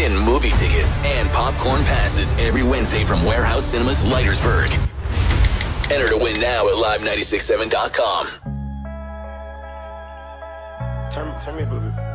Win movie tickets and popcorn passes every Wednesday from Warehouse Cinemas, Leitersburg. Enter to win now at live967.com. Turn me a little bit.